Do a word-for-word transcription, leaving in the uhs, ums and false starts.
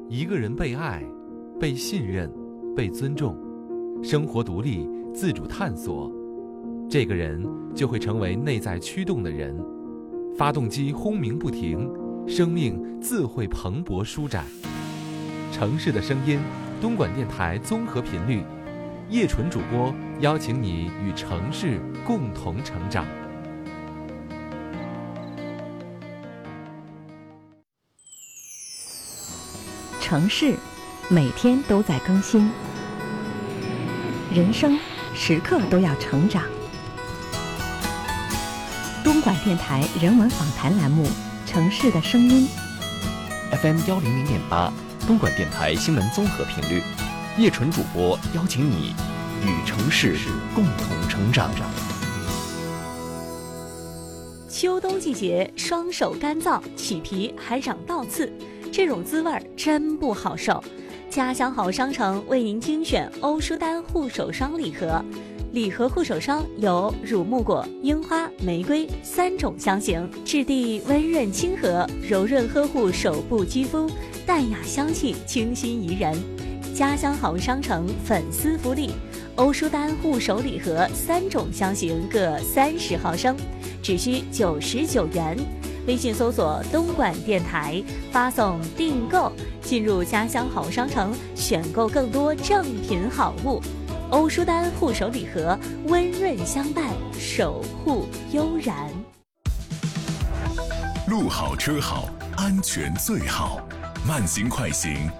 一个人被爱、被信任、被尊重，生活独立、自主探索，这个人就会成为内在驱动的人，发动机轰鸣不停，生命自会蓬勃舒展。城市的声音，东莞电台综合频率，叶纯主播邀请你与城市共同成长。 城市每天都在更新，人生时刻都要成长。东莞电台人文访谈栏目《城市的声音》 F M 幺零零点八，东莞电台新闻综合频率，叶纯主播邀请你与城市共同成长。 秋冬季节，双手干燥，起皮还长倒刺，这种滋味真不好受。家乡好商城为您精选欧舒丹护手霜礼盒，礼盒护手霜有乳木果、樱花、玫瑰三种香型，质地温润亲和，柔润呵护手部肌肤，淡雅香气清新宜人。家乡好商城粉丝福利，欧舒丹护手礼盒三种香型各三十毫升，只需九十九元。微信搜索东莞电台，发送订购，进入家乡好商城，选购更多正品好物。欧舒丹护手礼盒，温润相伴，守护悠然。 路好车好，安全最好，慢行快行